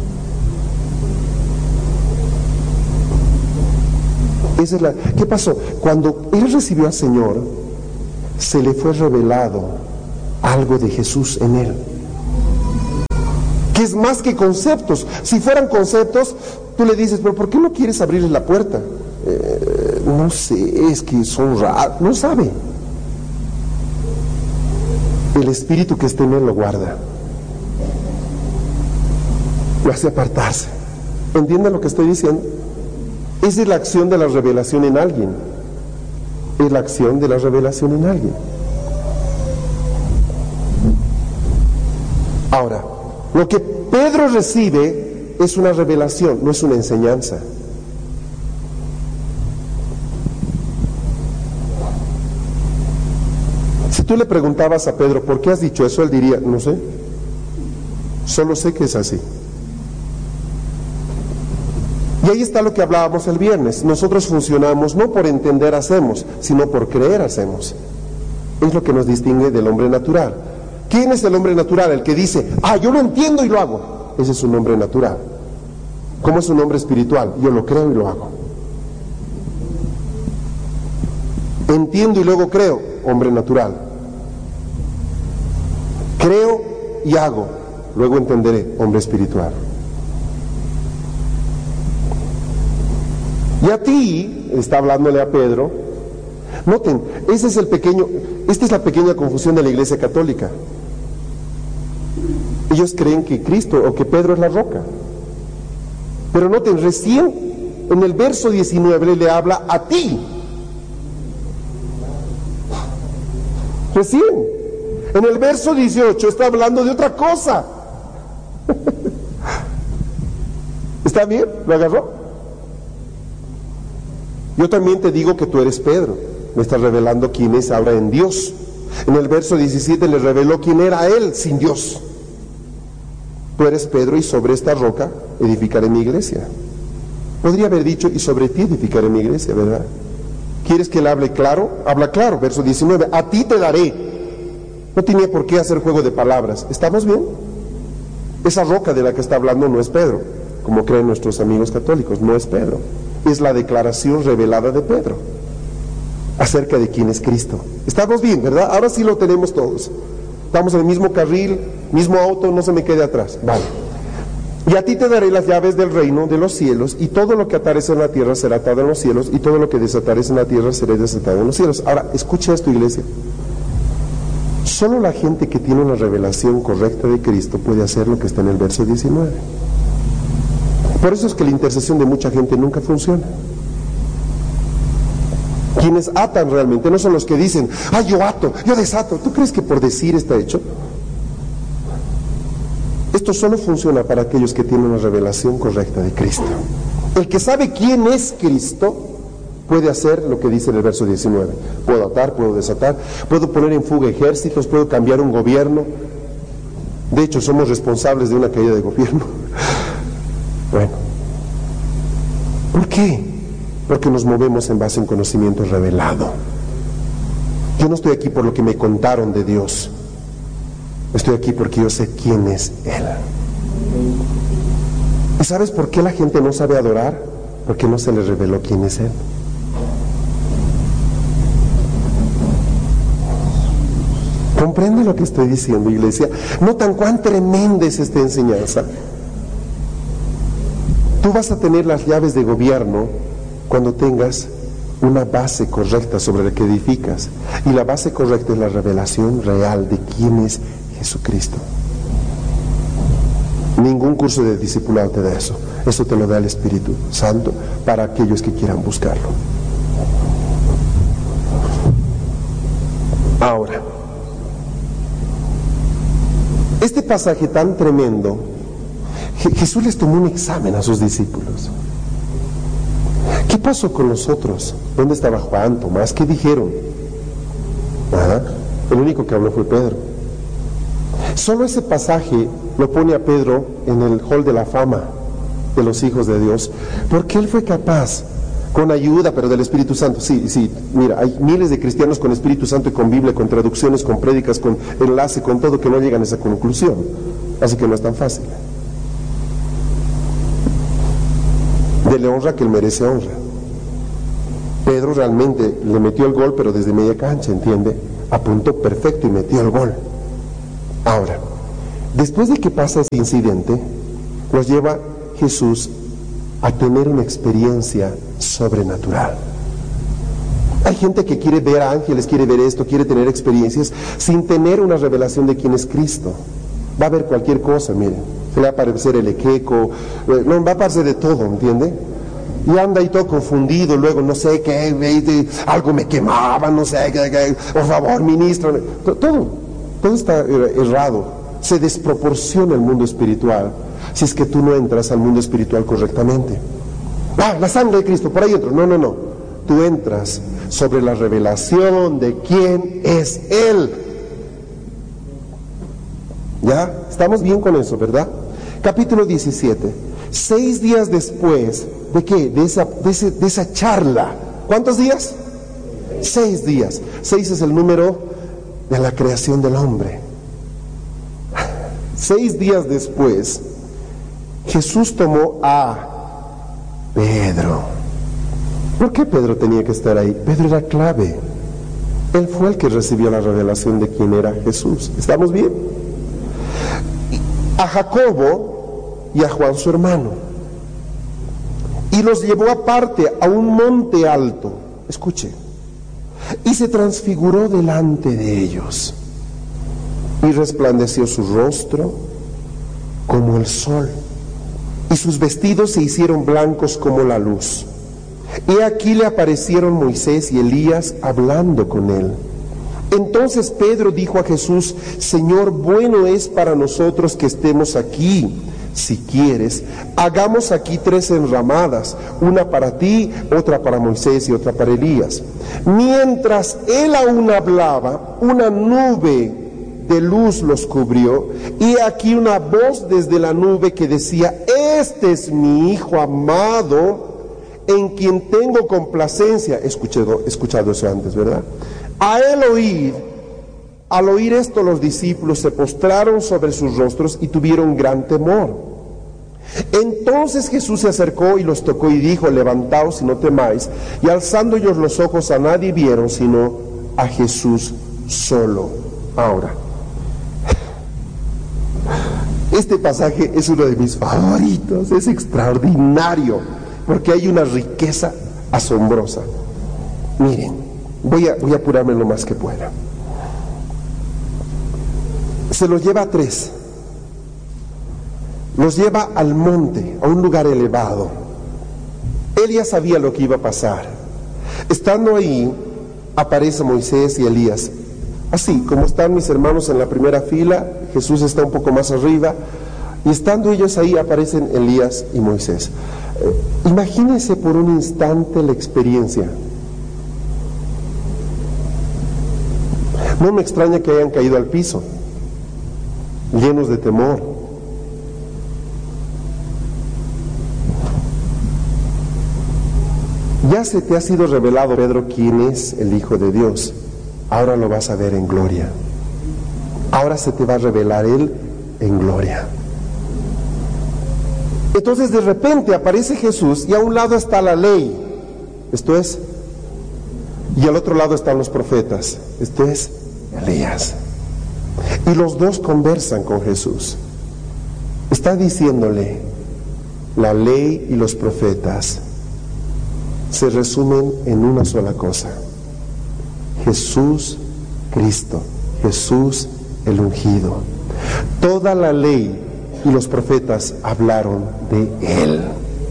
¿Qué pasó? Cuando él recibió al Señor, se le fue revelado algo de Jesús en él. que es más que conceptos. Si fueran conceptos, tú le dices, pero ¿por qué no quieres abrirle la puerta? No sé, es que son raros, no sabe. El espíritu que está en él lo guarda, lo hace apartarse. ¿Entienden lo que estoy diciendo? Esa es la acción de la revelación en alguien. Es la acción de la revelación en alguien. Ahora, lo que Pedro recibe es una revelación, no es una enseñanza. Si tú le preguntabas a Pedro, ¿por qué has dicho eso? Él diría, no sé, solo sé que es así. Y ahí está lo que hablábamos el viernes. Nosotros funcionamos no por entender hacemos, sino por creer hacemos. Es lo que nos distingue del hombre natural. ¿Quién es el hombre natural? El que dice, yo lo entiendo y lo hago. Ese es un hombre natural. ¿Cómo es un hombre espiritual? Yo lo creo y lo hago. Entiendo y luego creo, hombre natural. Creo y hago, luego entenderé, hombre espiritual. Y a ti, está hablándole a Pedro, noten, esta es la pequeña confusión de la Iglesia Católica. Ellos creen que Cristo o que Pedro es la roca. Pero noten, recién en el verso 19 le habla a ti. Recién. En el verso 18 está hablando de otra cosa. ¿Está bien? ¿Lo agarró? Yo también te digo que tú eres Pedro. Me estás revelando quién es ahora en Dios. En el verso 17 le reveló quién era él sin Dios. Tú eres Pedro y sobre esta roca edificaré mi iglesia. Podría haber dicho y sobre ti edificaré mi iglesia, ¿verdad? ¿Quieres que él hable claro? Habla claro, verso 19. A ti te daré. No tenía por qué hacer juego de palabras. ¿Estamos bien? Esa roca de la que está hablando no es Pedro, como creen nuestros amigos católicos, no es Pedro. Es la declaración revelada de Pedro acerca de quién es Cristo. Estamos bien, ¿verdad? Ahora sí lo tenemos todos. Estamos en el mismo carril, mismo auto, no se me quede atrás. Vale. Y a ti te daré las llaves del reino de los cielos, y todo lo que atares en la tierra será atado en los cielos, y todo lo que desatares en la tierra será desatado en los cielos. Ahora, escucha esto, iglesia. Solo la gente que tiene una revelación correcta de Cristo puede hacer lo que está en el verso 19. Por eso es que la intercesión de mucha gente nunca funciona. Quienes atan realmente no son los que dicen, yo ato, yo desato. ¿Tú crees que por decir está hecho? Esto solo funciona para aquellos que tienen una revelación correcta de Cristo. El que sabe quién es Cristo puede hacer lo que dice en el verso 19. Puedo atar, puedo desatar, puedo poner en fuga ejércitos, puedo cambiar un gobierno. De hecho, somos responsables de una caída de gobierno. Bueno, ¿por qué? Porque nos movemos en base a un conocimiento revelado. Yo no estoy aquí por lo que me contaron de Dios. Estoy aquí porque yo sé quién es Él. ¿Y sabes por qué la gente no sabe adorar? Porque no se les reveló quién es Él. ¿Comprende lo que estoy diciendo, iglesia? ¿Notan cuán tremenda es esta enseñanza? Tú vas a tener las llaves de gobierno cuando tengas una base correcta sobre la que edificas. Y la base correcta es la revelación real de quién es Jesucristo. Ningún curso de discipulado te da eso. Eso te lo da el Espíritu Santo para aquellos que quieran buscarlo. Ahora, este pasaje tan tremendo, Jesús les tomó un examen a sus discípulos. ¿Qué pasó con los otros? ¿Dónde estaba Juan, Tomás? ¿Qué dijeron? Nada. El único que habló fue Pedro. Solo ese pasaje lo pone a Pedro en el hall de la fama de los hijos de Dios, porque él fue capaz, con ayuda, pero del Espíritu Santo. Sí, mira, hay miles de cristianos con Espíritu Santo y con Biblia, con traducciones, con prédicas, con enlace, con todo, que no llegan a esa conclusión. Así que no es tan fácil. Dele honra que él merece honra. Pedro realmente le metió el gol, pero desde media cancha, ¿entiende? Apuntó perfecto y metió el gol. Ahora, Después de que pasa ese incidente, los lleva Jesús a tener una experiencia sobrenatural. Hay gente que quiere ver ángeles, quiere ver esto, quiere tener experiencias sin tener una revelación de quién es Cristo. Va a ver cualquier cosa, miren, se le va a aparecer el equeco, no, va a aparecer de todo, ¿entiende? Y anda ahí todo confundido, luego no sé qué, algo me quemaba, no sé qué, por favor, ministro, todo está errado, se desproporciona el mundo espiritual si es que tú no entras al mundo espiritual correctamente. La sangre de Cristo, por ahí entro, no, tú entras sobre la revelación de quién es Él. ¿Ya? Estamos bien con eso, ¿verdad? Capítulo 17. 6 días después, ¿de qué? De esa charla. ¿Cuántos días? 6 días. 6 es el número de la creación del hombre. 6 días después, Jesús tomó a Pedro. ¿Por qué Pedro tenía que estar ahí? Pedro era clave. Él fue el que recibió la revelación de quién era Jesús. ¿Estamos bien? A Jacobo y a Juan su hermano, y los llevó aparte a un monte alto, escuche, y se transfiguró delante de ellos, y resplandeció su rostro como el sol, y sus vestidos se hicieron blancos como la luz. Y aquí le aparecieron Moisés y Elías hablando con él. Entonces Pedro dijo a Jesús: Señor, bueno es para nosotros que estemos aquí. Si quieres, hagamos aquí 3 enramadas, una para ti, otra para Moisés y otra para Elías. Mientras él aún hablaba, una nube de luz los cubrió, y aquí una voz desde la nube que decía: Este es mi Hijo amado, en quien tengo complacencia. He escuchado eso antes, ¿verdad? Al oír esto, los discípulos se postraron sobre sus rostros y tuvieron gran temor. Entonces Jesús se acercó y los tocó y dijo: Levantaos y no temáis. Y alzando ellos los ojos, a nadie vieron sino a Jesús solo. Ahora, este pasaje es uno de mis favoritos, es extraordinario, porque hay una riqueza asombrosa. Miren, voy a apurarme lo más que pueda. Se los lleva a 3. Los lleva al monte, a un lugar elevado. Él ya sabía lo que iba a pasar. Estando ahí, aparece Moisés y Elías. Así como están mis hermanos en la primera fila, Jesús está un poco más arriba, y estando ellos ahí, aparecen Elías y Moisés. Imagínense por un instante la experiencia. No me extraña que hayan caído al piso, llenos de temor. Ya se te ha sido revelado, Pedro, quién es el Hijo de Dios. Ahora lo vas a ver en gloria. Ahora se te va a revelar Él en gloria. Entonces de repente aparece Jesús y a un lado está la ley, esto es, y al otro lado están los profetas, esto es, Elías. Y los dos conversan con Jesús. Está diciéndole: la ley y los profetas se resumen en una sola cosa: Jesús Cristo, Jesús el ungido. Toda la ley y los profetas hablaron de Él.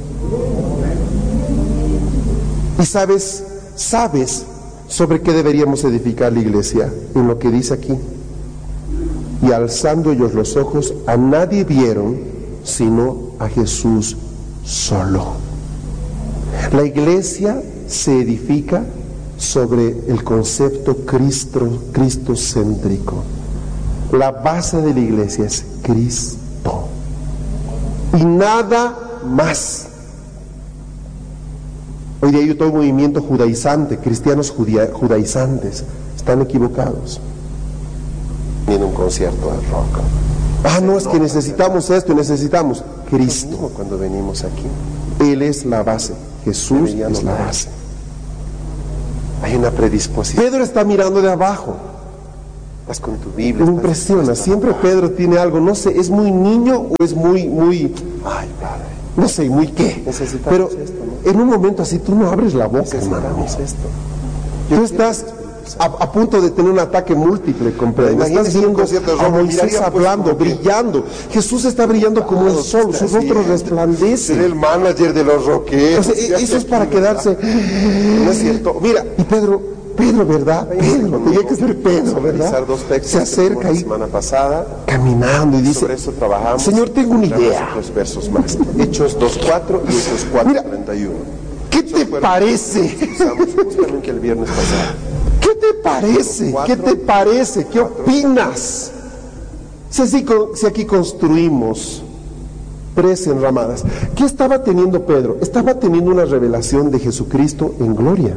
Y sabes sobre qué deberíamos edificar la iglesia, en lo que dice aquí: y alzando ellos los ojos, a nadie vieron sino a Jesús solo. La iglesia se edifica sobre el concepto cristocéntrico. La base de la iglesia es Cristo y nada más. Hoy día hay todo un movimiento judaizante, cristianos judaizantes. Están equivocados. En un concierto de rock. No, es que necesitamos esto, necesitamos Cristo cuando venimos aquí. Él es la base, Jesús es la base. Hay una predisposición. Pedro está mirando de abajo. Estás con tu Biblia. Me impresiona, siempre Pedro tiene algo, no sé, es muy niño o es muy, Ay, Padre. no sé, muy qué. Necesitamos Pero esto, ¿no? en un momento así tú no abres la boca, hermano. Necesitamos esto. Tú estás a punto de tener un ataque múltiple con Pedro. Estás Imagínese un viendo concierto de a rock, Moisés miraría, pues, hablando, como que- brillando. Jesús está brillando como el sol, su rostro Ser resplandece. el manager de los O rockeros. sea, eso es para quedarse. No es cierto. Mira, Y Pedro, ¿verdad? Pedro, tenía que ser Pedro, revisar ¿verdad? dos textos Se que acerca tuvimos la ahí semana pasada. caminando y dice, Sobre eso trabajamos. Señor, tengo una idea. Otros versos más. Hechos 2:4 y Hechos 4:31. ¿Qué te parece? Usamos justamente el viernes pasado. ¿Qué te parece? ¿Qué te parece? ¿Qué opinas? Si aquí construimos presas enramadas, ¿qué estaba teniendo Pedro? Estaba teniendo una revelación de Jesucristo en gloria.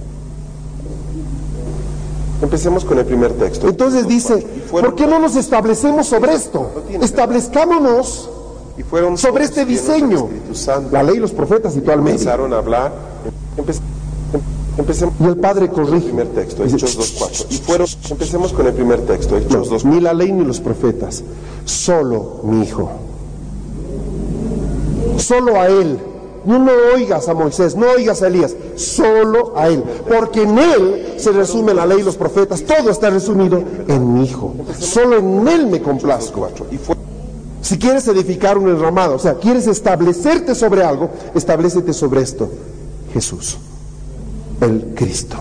Empecemos con el primer texto. Entonces dice, ¿por qué no nos establecemos sobre esto? Establezcámonos Y fueron sobre todos este llenos del diseño. Espíritu Santo. La ley y los profetas y todo al medio. Comenzaron a hablar. Empecemos Y el Padre con el corrige. primer texto, Dice, Hechos 2:4. Empecemos con el primer texto, Hechos no, 2:4. ni la ley ni los profetas, solo mi hijo. Solo a él. No oigas a Moisés, no oigas a Elías, solo a él. Porque en él se resume la ley y los profetas, todo está resumido en mi hijo. Solo en él me complazco. Y fue Si quieres edificar un enramado, o sea, quieres establecerte sobre algo, establécete sobre esto. Jesús, el Cristo.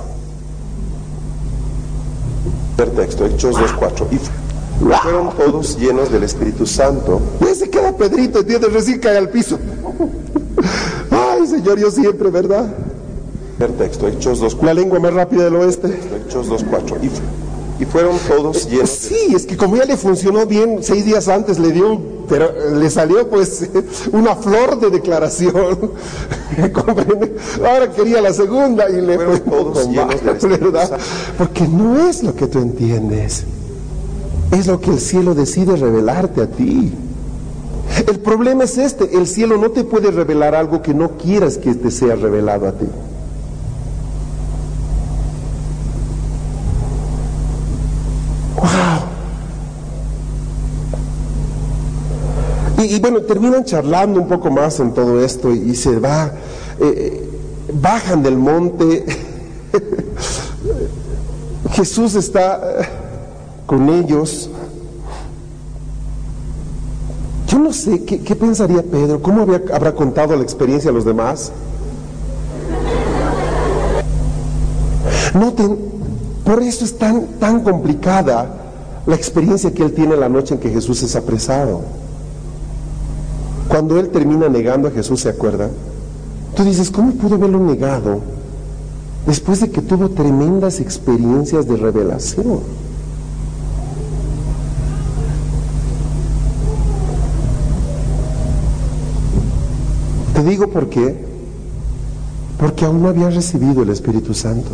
el texto, Hechos 2:4. Y fueron todos llenos del Espíritu Santo. Y ahí se queda Pedrito, ¿entiendes? Recién cae al piso. Ay, Señor, yo siempre, ¿verdad? El texto, Hechos 2:4. La lengua más rápida del oeste. Hechos 2:4. Y fueron todos llenos Sí, es que como ya le funcionó bien 6 días antes, pero le salió pues una flor de declaración. ¿Comprende? Ahora quería la segunda y le fue Fueron todos con llenos del mal, Espíritu ¿verdad? Santo. Porque no es lo que tú entiendes, es lo que el cielo decide revelarte a ti. El problema es este: el cielo no te puede revelar algo que no quieras que te sea revelado a ti. Y bueno, terminan charlando un poco más en todo esto y se bajan del monte. Jesús está con ellos. Yo no sé qué pensaría Pedro, cómo habrá contado la experiencia a los demás. Noten, por eso es tan complicada la experiencia que él tiene la noche en que Jesús es apresado. Cuando él termina negando a Jesús, ¿se acuerdan? Tú dices, ¿cómo pudo haberlo negado después de que tuvo tremendas experiencias de revelación? Te digo por qué. Porque aún no había recibido el Espíritu Santo.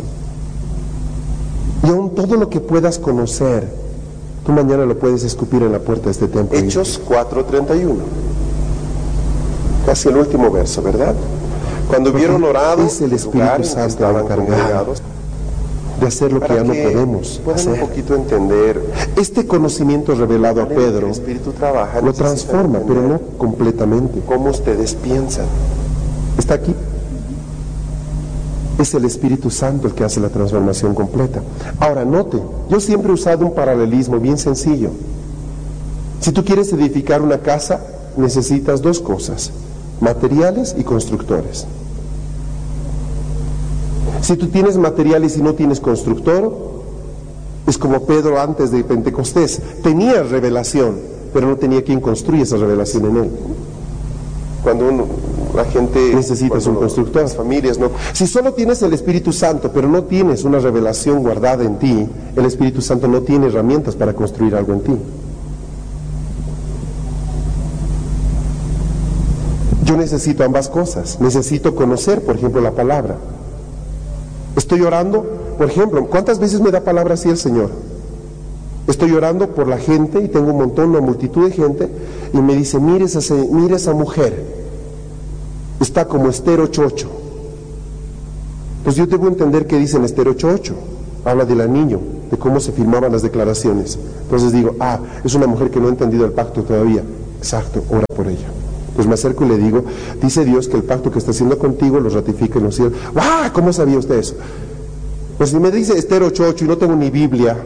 Y aún todo lo que puedas conocer, tú mañana lo puedes escupir en la puerta de este templo. Hechos 4:31. Casi el último verso, ¿verdad? Cuando hubieron orado, es el Espíritu Santo estaban encargado congregados, de hacer lo que para ya no que podemos puedan un hacer. poquito entender. Este conocimiento revelado a Pedro El Espíritu trabaja, lo necesitan transforma, pero entender no completamente. cómo ustedes piensan. Está aquí. Es el Espíritu Santo el que hace la transformación completa. Ahora, note, yo siempre he usado un paralelismo bien sencillo. Si tú quieres edificar una casa, necesitas 2 cosas: materiales y constructores. Si tú tienes materiales y no tienes constructor, es como Pedro antes de Pentecostés. Tenía revelación, pero no tenía quien construya esa revelación en él. Cuando la gente Necesitas cuando un constructor. Las familias no. Si solo tienes el Espíritu Santo, pero no tienes una revelación guardada en ti, el Espíritu Santo no tiene herramientas para construir algo en ti. Yo necesito ambas cosas. Necesito conocer, por ejemplo, la palabra. Estoy orando, por ejemplo, ¿cuántas veces me da palabra así el Señor? Estoy orando por la gente y tengo una multitud de gente, y me dice, mire esa mujer, está como Esther 8:8. Pues yo debo entender qué dice en Esther 8:8. Habla del anillo. de cómo se firmaban las declaraciones. Entonces digo, es una mujer que no ha entendido el pacto todavía. Exacto, ora por ella. Pues me acerco y le digo, dice Dios que el pacto que está haciendo contigo lo ratifica en los cielos. ¿Cómo sabía usted eso? Pues si me dice Esther 8:8 y no tengo ni Biblia,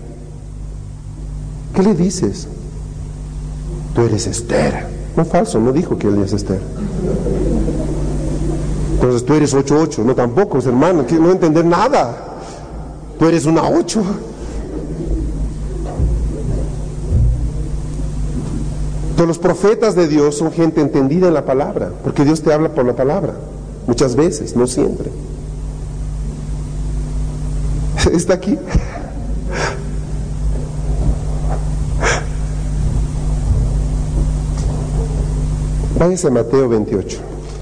¿qué le dices? Tú eres Esther. No, falso, no dijo que él es Esther. Entonces tú eres 8:8. No, tampoco, hermano, que no entender nada. Tú eres una 8. Todos los profetas de Dios son gente entendida en la palabra, porque Dios te habla por la palabra, muchas veces, no siempre. ¿Está aquí? Váyase a Mateo 28.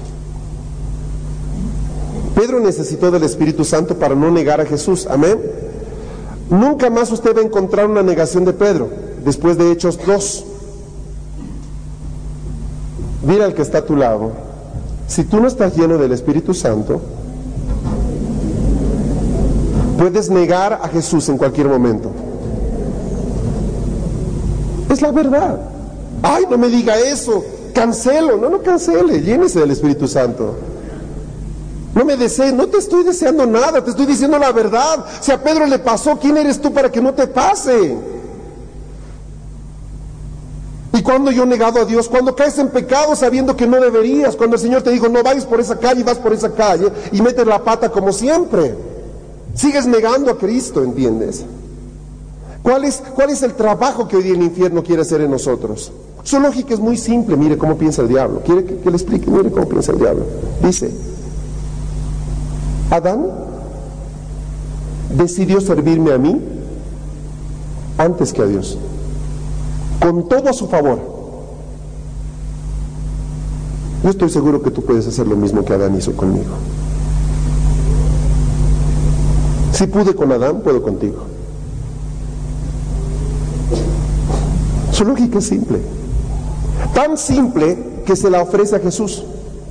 Pedro necesitó del Espíritu Santo para no negar a Jesús, amén. Nunca más usted va a encontrar una negación de Pedro, después de Hechos 2. Dile al que está a tu lado, si tú no estás lleno del Espíritu Santo, puedes negar a Jesús en cualquier momento. Es la verdad. No me diga eso, cancelo. No cancele, llénese del Espíritu Santo. No me desee, no te estoy deseando nada, te estoy diciendo la verdad. Si a Pedro le pasó, ¿quién eres tú para que no te pase? Y cuando yo he negado a Dios, cuando caes en pecado sabiendo que no deberías, cuando el Señor te dijo no vayas por esa calle y vas por esa calle y metes la pata como siempre, sigues negando a Cristo, ¿entiendes? ¿Cuál es el trabajo que hoy día el infierno quiere hacer en nosotros? Su lógica es muy simple. Mire cómo piensa el diablo. ¿Quiere que le explique? Mire cómo piensa el diablo. Dice, Adán decidió servirme a mí antes que a Dios, con todo a su favor. Yo estoy seguro que tú puedes hacer lo mismo que Adán hizo conmigo. Si pude con Adán, puedo contigo. Su lógica es simple, tan simple que se la ofrece a Jesús.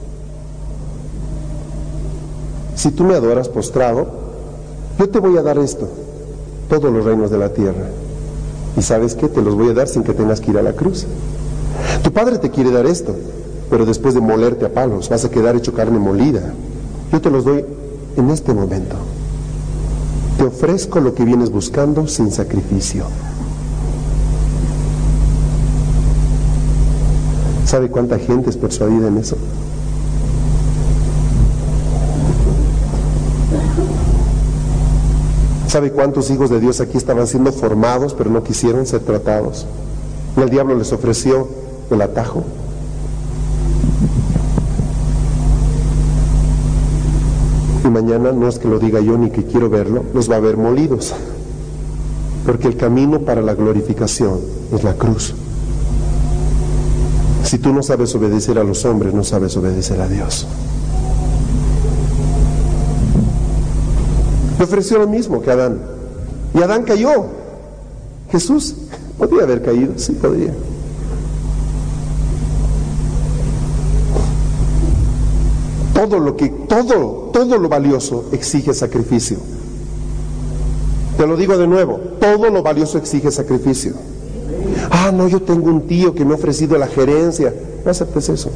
Si tú me adoras postrado, yo te voy a dar esto, todos los reinos de la tierra. ¿Y sabes qué? Te los voy a dar sin que tengas que ir a la cruz. Tu padre te quiere dar esto, pero después de molerte a palos vas a quedar hecho carne molida. Yo te los doy en este momento. Te ofrezco lo que vienes buscando sin sacrificio. ¿Sabe cuánta gente es persuadida en eso? ¿Sabe cuántos hijos de Dios aquí estaban siendo formados pero no quisieron ser tratados? Y el diablo les ofreció el atajo. Y mañana, no es que lo diga yo ni que quiero verlo, los va a ver molidos. Porque el camino para la glorificación es la cruz. Si tú no sabes obedecer a los hombres, no sabes obedecer a Dios. Le ofreció lo mismo que Adán. Y Adán cayó. Jesús podría haber caído, sí podría. Todo lo valioso exige sacrificio. Te lo digo de nuevo, todo lo valioso exige sacrificio. No, yo tengo un tío que me ha ofrecido la gerencia. No aceptes eso.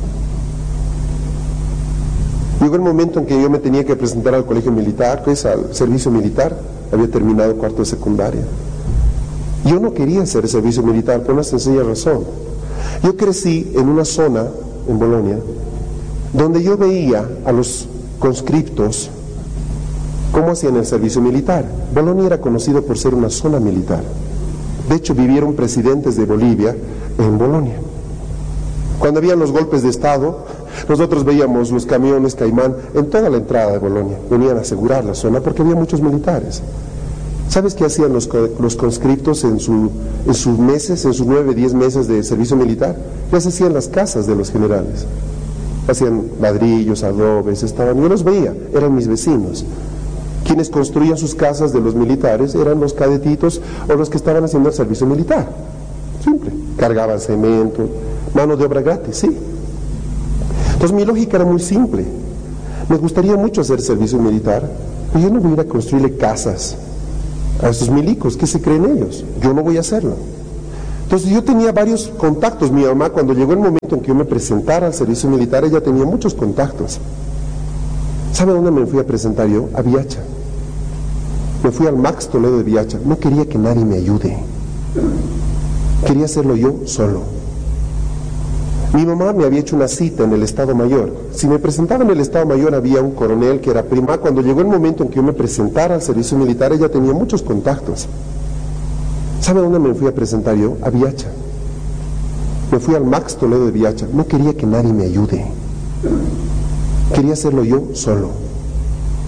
Llegó el momento en que yo me tenía que presentar al colegio militar, pues al servicio militar. Había terminado cuarto de secundaria. Yo no quería hacer el servicio militar por una sencilla razón. Yo crecí en una zona, en Bolonia, donde yo veía a los conscriptos cómo hacían el servicio militar. Bolonia era conocido por ser una zona militar. De hecho, vivieron presidentes de Bolivia en Bolonia. Cuando habían los golpes de Estado, nosotros veíamos los camiones Caimán en toda la entrada de Bolonia. Venían a asegurar la zona porque había muchos militares. ¿Sabes qué hacían los conscriptos en sus meses, en sus 9, 10 meses de servicio militar? Les hacían las casas de los generales. Hacían ladrillos, adobes, yo los veía, eran mis vecinos. Quienes construían sus casas de los militares eran los cadetitos o los que estaban haciendo el servicio militar. Simple. Cargaban cemento, mano de obra gratis, sí. Entonces mi lógica era muy simple. Me gustaría mucho hacer servicio militar, pero yo no voy a ir a construirle casas a esos milicos, ¿qué se creen ellos? Yo no voy a hacerlo. Entonces yo tenía varios contactos. Mi mamá, cuando llegó el momento en que yo me presentara al servicio militar, ella tenía muchos contactos. ¿Sabe dónde me fui a presentar yo? A Viacha. Me fui al Max Toledo de Viacha. No quería que nadie me ayude. Quería hacerlo yo solo. Mi mamá me había hecho una cita en el Estado Mayor. Si me presentaba en el Estado Mayor había un coronel que era prima. Cuando llegó el momento en que yo me presentara al servicio militar, ella tenía muchos contactos. ¿Sabe dónde me fui a presentar yo? A Viacha. Me fui al Max Toledo de Viacha. No quería que nadie me ayude. Quería hacerlo yo solo.